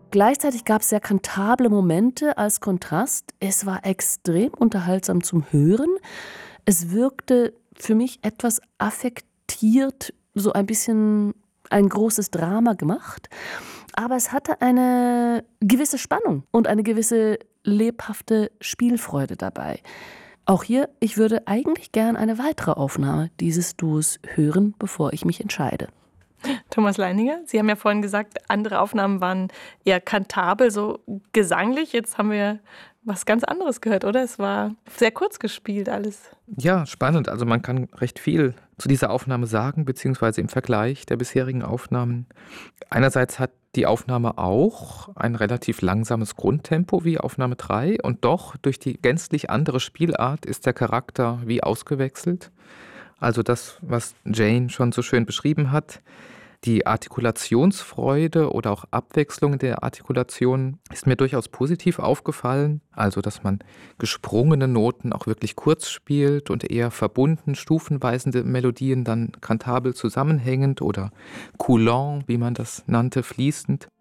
Gleichzeitig gab es sehr kantable Momente als Kontrast. Es war extrem unterhaltsam zum Hören. Es wirkte für mich etwas affektiert, so ein bisschen ein großes Drama gemacht. Aber es hatte eine gewisse Spannung und eine gewisse lebhafte Spielfreude dabei. Auch hier, ich würde eigentlich gern eine weitere Aufnahme dieses Duos hören, bevor ich mich entscheide. Thomas Leininger, Sie haben ja vorhin gesagt, andere Aufnahmen waren eher kantabel, so gesanglich. Jetzt haben wir was ganz anderes gehört, oder? Es war sehr kurz gespielt alles. Ja, spannend. Also man kann recht viel zu dieser Aufnahme sagen, beziehungsweise im Vergleich der bisherigen Aufnahmen. Einerseits hat die Aufnahme auch ein relativ langsames Grundtempo wie Aufnahme 3 und doch durch die gänzlich andere Spielart ist der Charakter wie ausgewechselt. Also das, was Jane schon so schön beschrieben hat, die Artikulationsfreude oder auch Abwechslung der Artikulation ist mir durchaus positiv aufgefallen. Also, dass man gesprungene Noten auch wirklich kurz spielt und eher verbunden, stufenweisende Melodien dann kantabel zusammenhängend oder coulant, wie man das nannte, fließend.